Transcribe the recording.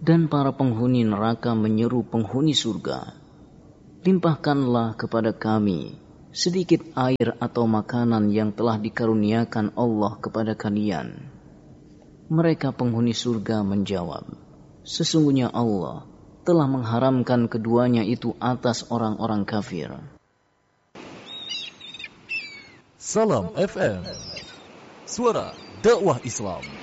Dan para penghuni neraka menyeru penghuni surga, limpahkanlah kepada kami sedikit air atau makanan yang telah dikaruniakan Allah kepada kalian. Mereka penghuni surga menjawab, sesungguhnya Allah telah mengharamkan keduanya itu atas orang-orang kafir. Salam FM, suara dakwah Islam.